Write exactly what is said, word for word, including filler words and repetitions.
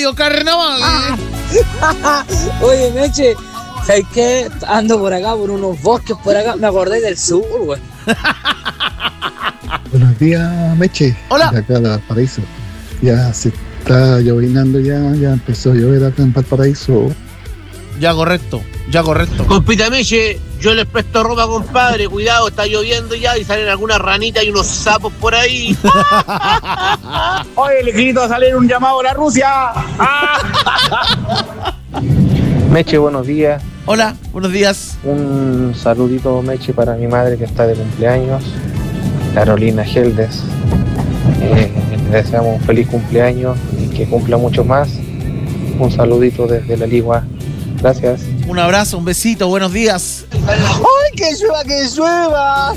Radio Carnaval. Oye, Meche, ¿sabes qué? Ando por acá, por unos bosques por acá. Me acordé del sur, güey. Buenos días, Meche. Hola. De acá de Valparaíso. Ya se está llovinando, ya, ya empezó a llover acá en Valparaíso. Ya, correcto, ya, correcto. Compita Meche, yo les presto ropa, compadre. Cuidado, está lloviendo ya y salen algunas ranitas y unos sapos por ahí. Oye, le grito a salir un llamado a la Rusia. Meche, buenos días. Hola, buenos días. Un saludito, Meche, para mi madre que está de cumpleaños, Carolina Geldes. Eh, le deseamos un feliz cumpleaños y que cumpla mucho más. Un saludito desde la Ligua. Gracias. Un abrazo, un besito, buenos días. ¡Ay, que llueva, que llueva!